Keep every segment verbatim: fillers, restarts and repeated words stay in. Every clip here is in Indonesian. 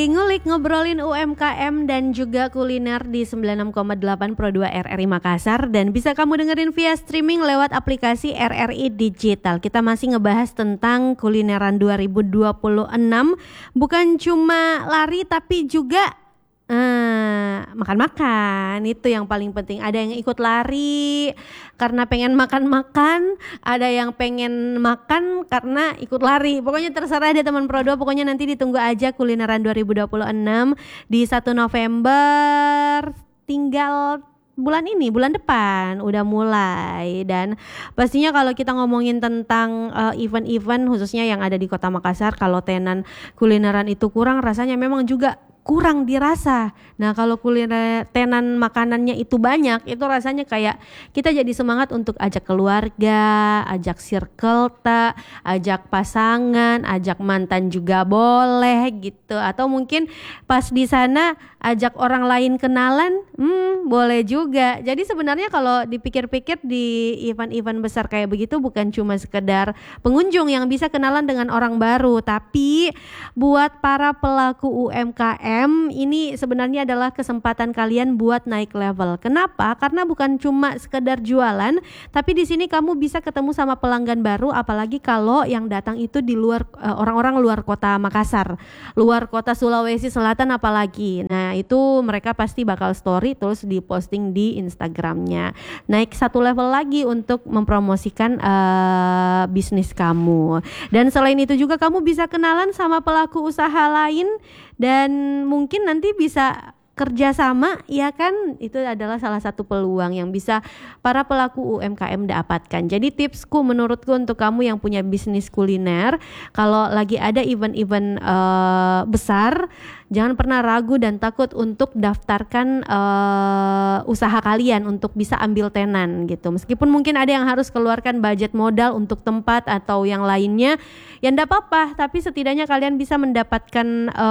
ngulik ngobrolin U M K M dan juga kuliner di sembilan puluh enam koma delapan Pro dua R R I Makassar. Dan bisa kamu dengerin via streaming lewat aplikasi R R I Digital. Kita masih ngebahas tentang kulineran dua ribu dua puluh enam. Bukan cuma lari tapi juga Uh, makan-makan, itu yang paling penting. Ada yang ikut lari karena pengen makan-makan, ada yang pengen makan karena ikut lari. Pokoknya terserah deh teman Pro dua. Pokoknya nanti ditunggu aja kulineran dua ribu dua puluh enam di satu November. Tinggal bulan ini, bulan depan udah mulai. Dan pastinya kalau kita ngomongin tentang uh, event-event khususnya yang ada di Kota Makassar, kalau tenan kulineran itu kurang, rasanya memang juga kurang dirasa. Nah kalau kuliner tenan makanannya itu banyak, itu rasanya kayak kita jadi semangat untuk ajak keluarga, ajak circle tak, ajak pasangan, ajak mantan juga boleh gitu. Atau mungkin pas di sana ajak orang lain kenalan, hmm boleh juga. Jadi sebenarnya kalau dipikir-pikir di event-event besar kayak begitu bukan cuma sekedar pengunjung yang bisa kenalan dengan orang baru, tapi buat para pelaku U M K M ini sebenarnya adalah kesempatan kalian buat naik level. Kenapa? Karena bukan cuma sekedar jualan, tapi di sini kamu bisa ketemu sama pelanggan baru, apalagi kalau yang datang itu di luar uh, orang-orang luar kota Makassar, luar kota Sulawesi Selatan apalagi. Nah, itu mereka pasti bakal story terus diposting di Instagramnya. Naik satu level lagi untuk mempromosikan uh, bisnis kamu. Dan selain itu juga kamu bisa kenalan sama pelaku usaha lain dan mungkin nanti bisa kerjasama, ya kan? Itu adalah salah satu peluang yang bisa para pelaku U M K M dapatkan. Jadi tipsku menurutku untuk kamu yang punya bisnis kuliner, kalau lagi ada event-event uh, besar, jangan pernah ragu dan takut untuk daftarkan uh, usaha kalian untuk bisa ambil tenan gitu. Meskipun mungkin ada yang harus keluarkan budget modal untuk tempat atau yang lainnya, ya enggak apa-apa, tapi setidaknya kalian bisa mendapatkan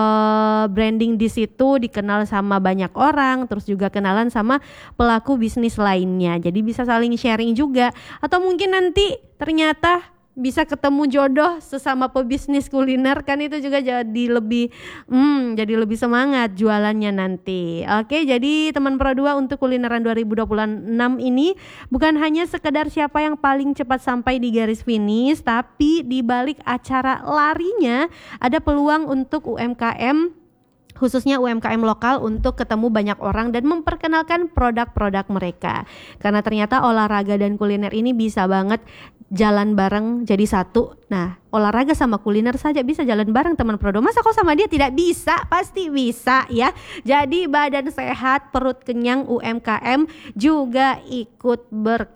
uh, branding di situ, dikenal sama banyak orang, terus juga kenalan sama pelaku bisnis lainnya. Jadi bisa saling sharing juga. Atau mungkin nanti ternyata bisa ketemu jodoh sesama pebisnis kuliner, kan itu juga jadi lebih hmm, jadi lebih semangat jualannya nanti. Oke, jadi teman Pro dua untuk kulineran dua ribu dua puluh enam ini bukan hanya sekedar siapa yang paling cepat sampai di garis finish, tapi di balik acara larinya ada peluang untuk U M K M, khususnya U M K M lokal, untuk ketemu banyak orang dan memperkenalkan produk-produk mereka. Karena ternyata olahraga dan kuliner ini bisa banget jalan bareng jadi satu. Nah, olahraga sama kuliner saja bisa jalan bareng teman Pro dua. Masa kau sama dia tidak bisa? Pasti bisa ya. Jadi badan sehat, perut kenyang, U M K M juga ikut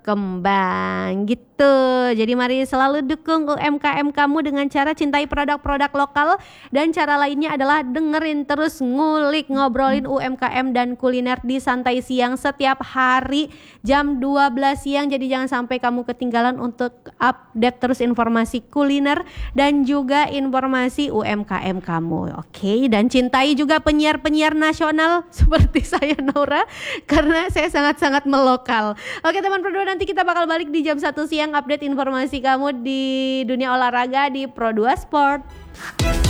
berkembang gitu. Jadi mari selalu dukung U M K M kamu dengan cara cintai produk-produk lokal, dan cara lainnya adalah dengerin terus ngulik ngobrolin U M K M dan kuliner di Santai Siang setiap hari jam dua belas siang. Jadi jangan sampai kamu ketinggalan untuk update terus informasi kuliner dan juga informasi U M K M kamu. Oke, dan cintai juga penyiar-penyiar nasional seperti saya Nora, karena saya sangat-sangat melokal. Oke teman Pro dua, nanti kita bakal balik di jam satu siang update informasi kamu di dunia olahraga di Pro dua Sport.